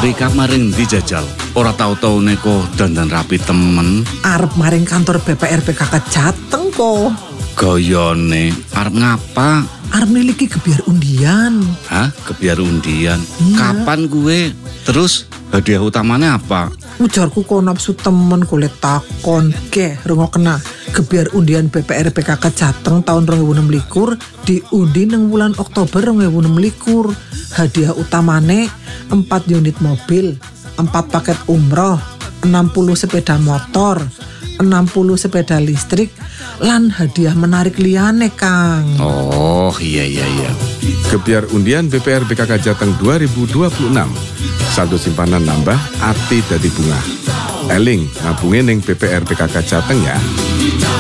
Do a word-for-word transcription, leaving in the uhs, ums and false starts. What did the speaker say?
Rika maring ndi jajal? Ora tau-tau neko dandan rapi temen. Arep maring kantor B P R P K K Jateng kok. Gayane arep ngapa? Arep miliki gebyar undian. Hah? Gebyar undian? Iya. Kapan gue? Terus hadiah utamanya apa? Ujarku kok nafsu temen kulit takon. Ke, rungokna. Gebyar undian B P R P K K Jateng tahun dua ribu enam belas diundi nang bulan Oktober dua ribu enam belas. Hadiah utamane empat unit mobil, empat paket umroh, enam puluh sepeda motor, enam puluh sepeda listrik, lan hadiah menarik liyane, Kang. Oh, iya iya iya. Gebyar undian B P R P K K Jateng dua ribu dua puluh enam. Saldo simpanan nambah, ati dadi bunga. Eling, ngabunge ning B P R P K K Jateng ya.